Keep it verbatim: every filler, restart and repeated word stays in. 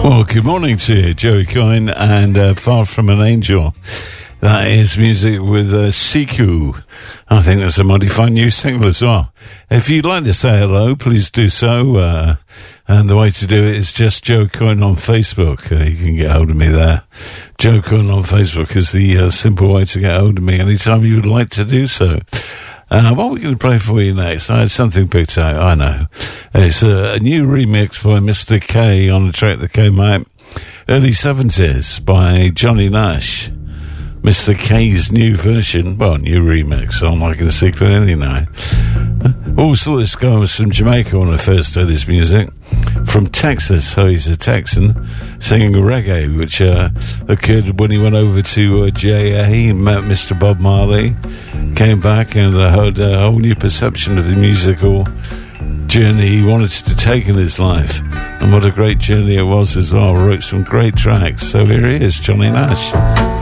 Well, good morning to you, Joey Coyne, and uh, Far From an Angel. That is music with uh, Siku. I think that's a mighty fine new single as well. If you'd like to say hello, please do so. Uh, and the way to do it is just Joe Coyne on Facebook. Uh, you can get hold of me there. Joe Coyne on Facebook is the uh, simple way to get hold of me anytime you would like to do so. Uh, what are we going to play for you next? I had something picked out, I know. It's a, a new remix by Mister K on a track that came out early seventies by Johnny Nash. Mister K's new version, well, new remix, so I'm not going to stick with any now. Also, this guy was from Jamaica when I first heard his music. From Texas, so he's a Texan, singing reggae, which uh, occurred when he went over to uh, J A. He met Mister Bob Marley, came back and uh, had a whole new perception of the musical journey he wanted to take in his life. And what a great journey it was as well. Wrote some great tracks. So here he is, Johnny Nash.